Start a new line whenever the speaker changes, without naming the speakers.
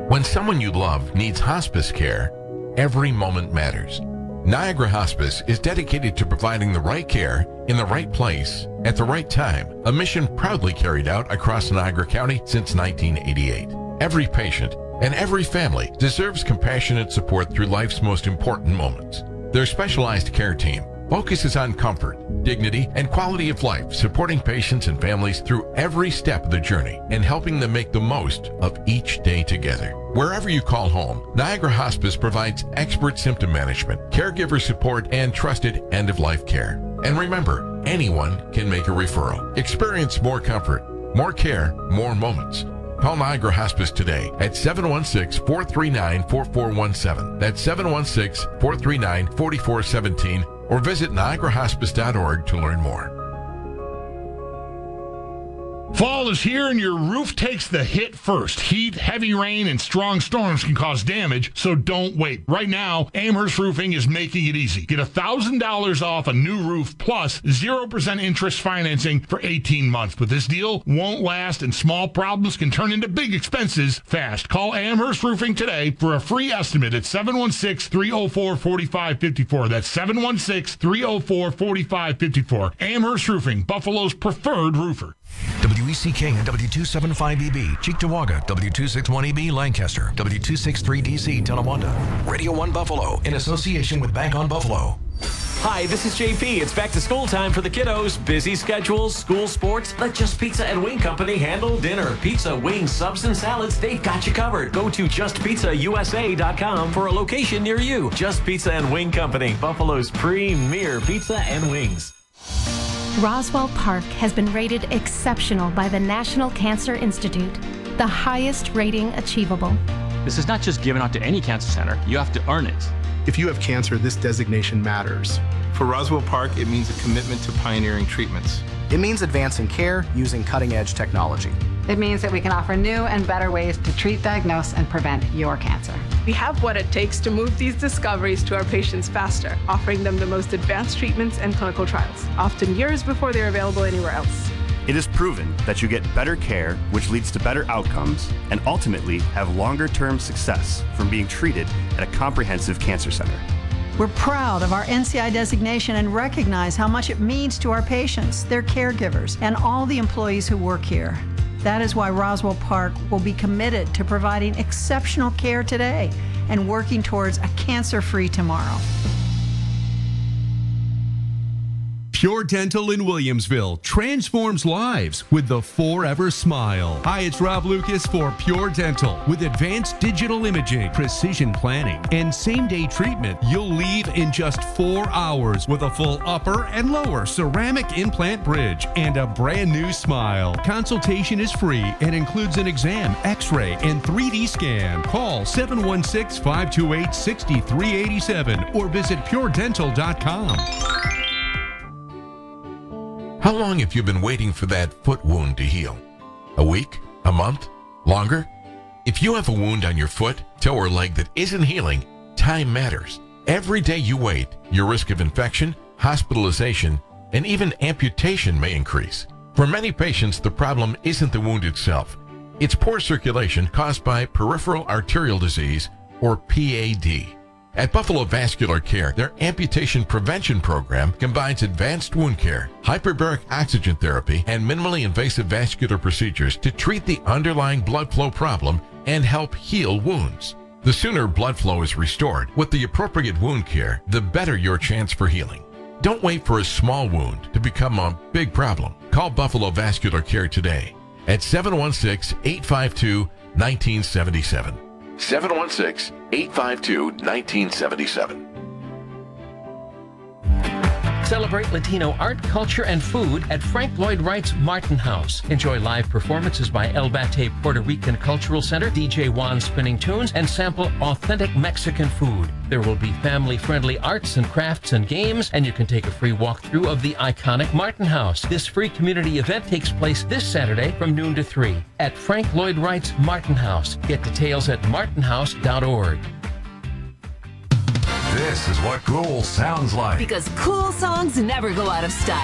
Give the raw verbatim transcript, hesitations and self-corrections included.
When someone you love needs hospice care, every moment matters. Niagara Hospice is dedicated to providing the right care in the right place at the right time, a mission proudly carried out across Niagara County since nineteen eighty-eight. Every patient and every family deserves compassionate support through life's most important moments. Their specialized care team focuses on comfort, dignity, and quality of life, supporting patients and families through every step of the journey and helping them make the most of each day together. Wherever you call home, Niagara Hospice provides expert symptom management, caregiver support, and trusted end-of-life care. And remember, anyone can make a referral. Experience more comfort, more care, more moments. Call Niagara Hospice today at seven one six, four three nine, four four one seven. That's seven one six, four three nine, four four one seven, or visit niagara hospice dot org to learn more.
Fall is here and your roof takes the hit first. Heat, heavy rain, and strong storms can cause damage, so don't wait. Right now, Amherst Roofing is making it easy. Get one thousand dollars off a new roof plus zero percent interest financing for eighteen months. But this deal won't last, and small problems can turn into big expenses fast. Call Amherst Roofing today for a free estimate at seven one six, three oh four, four five five four. That's seven one six, three oh four, four five five four. Amherst Roofing, Buffalo's preferred roofer.
W E C K and W two seventy-five E B, Cheektowaga, W two sixty-one E B, Lancaster, W two sixty-three D C, Tonawanda. Radio one Buffalo, in association with Bank on Buffalo.
Hi, this is J P. It's back to school time for the kiddos. Busy schedules, school sports. Let Just Pizza and Wing Company handle dinner. Pizza, wings, subs, and salads, they've got you covered. Go to just pizza u s a dot com for a location near you. Just Pizza and Wing Company, Buffalo's premier pizza and wings.
Roswell Park has been rated exceptional by the National Cancer Institute, the highest rating achievable.
This is not just given out to any cancer center. You have to earn it.
If you have cancer, this designation matters.
For Roswell Park, it means a commitment to pioneering treatments.
It means advancing care using cutting-edge technology.
It means that we can offer new and better ways to treat, diagnose, and prevent your cancer.
We have what it takes to move these discoveries to our patients faster, offering them the most advanced treatments and clinical trials, often years before they're available anywhere else.
It is proven that you get better care, which leads to better outcomes, and ultimately have longer-term success from being treated at a comprehensive cancer center.
We're proud of our N C I designation and recognize how much it means to our patients, their caregivers, and all the employees who work here. That is why Roswell Park will be committed to providing exceptional care today and working towards a cancer-free tomorrow.
Pure Dental in Williamsville transforms lives with the Forever Smile. Hi, it's Rob Lucas for Pure Dental. With advanced digital imaging, precision planning, and same-day treatment, you'll leave in just four hours with a full upper and lower ceramic implant bridge and a brand new smile. Consultation is free and includes an exam, x-ray, and three D scan. Call seven one six, five two eight, six three eight seven or visit pure dental dot com.
How long have you been waiting for that foot wound to heal? A week? A month? Longer? If you have a wound on your foot, toe, or leg that isn't healing, time matters. Every day you wait, your risk of infection, hospitalization, and even amputation may increase. For many patients, the problem isn't the wound itself. It's poor circulation caused by peripheral arterial disease, or P A D. At Buffalo Vascular Care, their amputation prevention program combines advanced wound care, hyperbaric oxygen therapy, and minimally invasive vascular procedures to treat the underlying blood flow problem and help heal wounds. The sooner blood flow is restored with the appropriate wound care, the better your chance for healing. Don't wait for a small wound to become a big problem. Call Buffalo Vascular Care today at seven one six, eight five two, one nine seven seven. seven one six, eight five two, one nine seven seven.
Celebrate Latino art, culture, and food at Frank Lloyd Wright's Martin House. Enjoy live performances by El Bate Puerto Rican Cultural Center, D J Juan spinning tunes, and sample authentic Mexican food. There will be family-friendly arts and crafts and games, and you can take a free walkthrough of the iconic Martin House. This free community event takes place this Saturday from noon to three at Frank Lloyd Wright's Martin House. Get details at martin house dot org.
This is what cool sounds like.
Because cool songs never go out of style.